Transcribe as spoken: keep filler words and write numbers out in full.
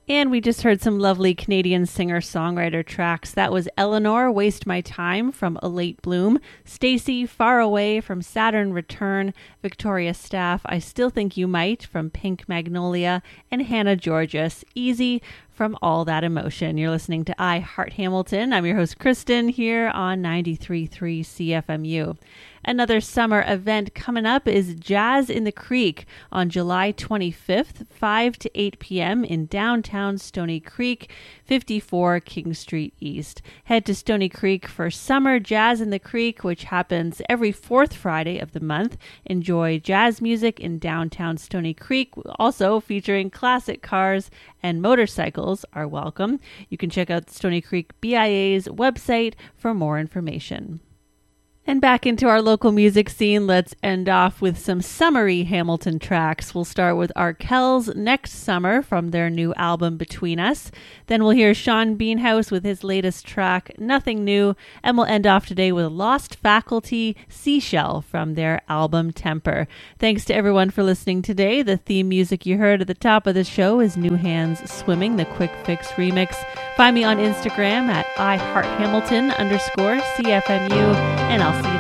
And we just heard some lovely Canadian singer-songwriter tracks. That was Eleanor, Waste My Time from A Late Bloom, Stacy, Far Away from Saturn Return, Victoria Staff, I Still Think You Might from Pink Magnolia, and Hannah Georges, Easy from All That Emotion. You're listening to I Heart Hamilton. I'm your host, Kristen, here on ninety-three point three C F M U. Another summer event coming up is Jazz in the Creek on July twenty-fifth, five to eight p.m. in downtown Stony Creek, fifty-four King Street East. Head to Stony Creek for Summer Jazz in the Creek, which happens every fourth Friday of the month. Enjoy jazz music in downtown Stony Creek, also featuring classic cars, and motorcycles are welcome. You can check out Stony Creek B I A's website for more information. And back into our local music scene, let's end off with some summery Hamilton tracks. We'll start with Arkells Next Summer from their new album Between Us. Then we'll hear Sean Beanhouse with his latest track, Nothing New. And we'll end off today with Lost Faculty Seashell from their album Temper. Thanks to everyone for listening today. The theme music you heard at the top of the show is New Hands Swimming, the Quick Fix remix. Find me on Instagram at iHeartHamilton underscore CFMU, and I'll see you